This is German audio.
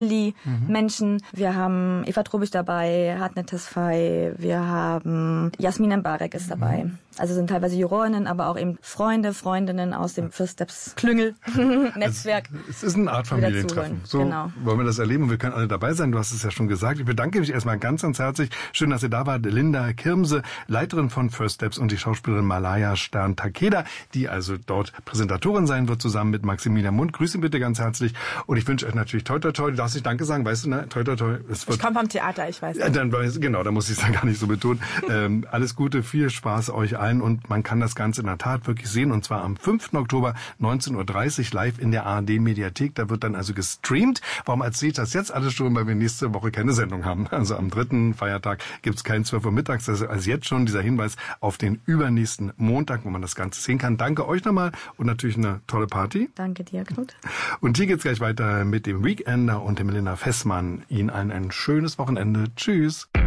Menschen. Wir haben Eva Trubich dabei, Hartnett Tesfaye, wir haben Jasmin Mbarek ist dabei. Also sind teilweise Jurorinnen, aber auch eben Freunde, Freundinnen aus dem First Steps Klüngel Netzwerk. Es ist eine Art Familientreffen. So genau. Wollen wir das erleben und wir können alle dabei sein. Du hast es ja schon gesagt. Ich bedanke mich erstmal ganz, ganz herzlich. Schön, dass ihr da wart. Linda Kirmse, Leiterin von First Steps und die Schauspielerin Malaya Stern-Takeda, die also dort Präsentatorin sein wird, zusammen mit Maximilian Mund. Grüße bitte ganz herzlich und ich wünsche euch natürlich toi toi toi. Du darfst nicht Danke sagen, weißt du, ne? Toi toi toi. Ich komme vom Theater, ich weiß. Genau, da muss ich es dann gar nicht so betonen. Alles Gute, viel Spaß euch allen und man kann das Ganze in der Tat wirklich sehen und zwar am 5. Oktober 19.30 Uhr live in der ARD-Mediathek. Da wird dann also gestreamt. Warum erzähle ich das jetzt alles schon? Weil wir nächste Woche keine Sendung haben. Also am 3. Feiertag gibt es keinen 12 Uhr mittags. Das ist also jetzt schon dieser Hinweis auf den übernächsten Montag, wo man das Ganze sehen kann. Danke euch nochmal und natürlich eine tolle Party. Danke dir, Knut. Und hier geht's gleich weiter mit dem Weekender und dem Melina Fessmann. Ihnen allen ein schönes Wochenende. Tschüss.